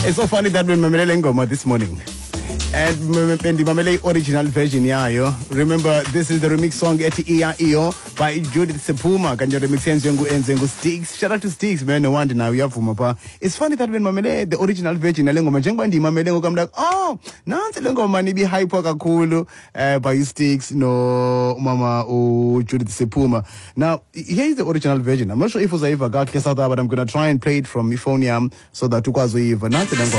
It's so funny that we Mamelele Ngoma this morning. And the original version yayo. Remember, this is the remix song Eti Iya Iyo by Judith Sepuma. Can you remix Enzengu Sticks? Shout out to Sticks, man. No wonder now we have Fumapa. It's funny that when Mamele, the original version, Ngoma Jengwandi Mamele come like, oh, Nancy Ngoma ni be hyper kakulu by Sticks, no Mama or Judith Sepuma. Now, here is the original version. I'm not sure if it was ever got but I'm gonna try and play it from my phone so that Tukwazo Eva.